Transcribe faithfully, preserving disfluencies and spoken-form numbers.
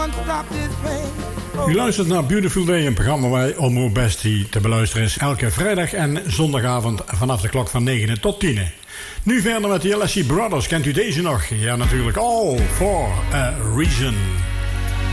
U luistert naar Beautiful Day, een programma waar Omroep Bestie te beluisteren is elke vrijdag en zondagavond vanaf de klok van negen tot tien. Nu verder met de Alessi Brothers. Kent u deze nog? Ja, natuurlijk. All for a Reason.